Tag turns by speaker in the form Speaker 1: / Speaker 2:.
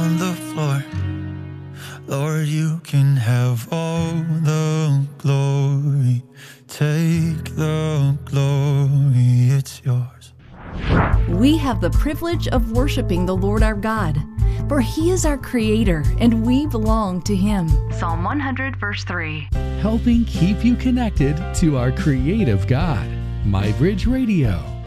Speaker 1: on the floor. Lord, you can have all the glory. Take the glory, it's yours.
Speaker 2: We have the privilege of worshiping the Lord our God, for He is our Creator and we belong to Him. Psalm 100, verse 3.
Speaker 3: Helping keep you connected to our creative God. MyBridge Radio.